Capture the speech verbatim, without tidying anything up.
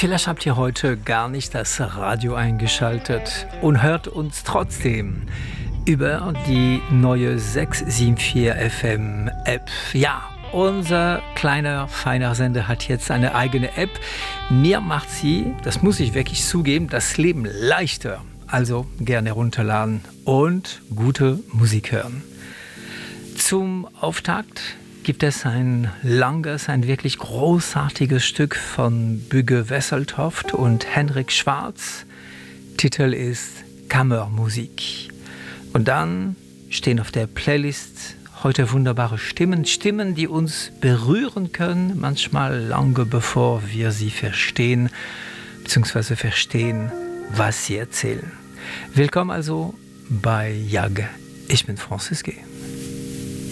Vielleicht habt ihr heute gar nicht das Radio eingeschaltet und hört uns trotzdem über die neue sechs sieben vier F M App. Ja, unser kleiner, feiner Sender hat jetzt eine eigene App. Mir macht sie, das muss ich wirklich zugeben, das Leben leichter. Also gerne herunterladen und gute Musik hören. Zum Auftakt gibt es ein langes, ein wirklich großartiges Stück von Büge Wesseltoft und Henrik Schwarz. Titel ist Kammermusik. Und dann stehen auf der Playlist heute wunderbare Stimmen, Stimmen, die uns berühren können, manchmal lange bevor wir sie verstehen, beziehungsweise verstehen, was sie erzählen. Willkommen also bei Jag. Ich bin Francis G.